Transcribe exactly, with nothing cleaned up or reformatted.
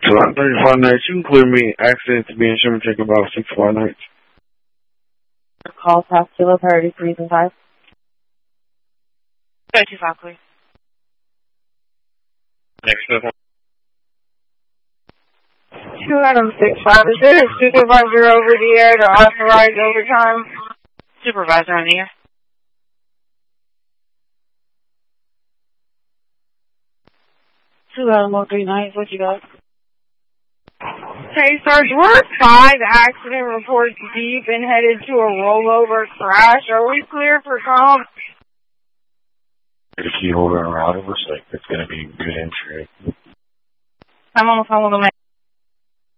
About thirty-five nights. You can clear me accident to be in Sherman check about sixty-five nights. Call past Kilo priority three and five. thirty-five, please. Next up. Two Adam six five. Is there a supervisor over the air to authorize overtime? Supervisor on the air. Two Adam one three nine. What you got? Hey, Sarge, we're at five accident reports deep and headed to a rollover crash. Are we clear for comp? If you hold around, it looks like it's going to be good entry. I'm on the phone with the man.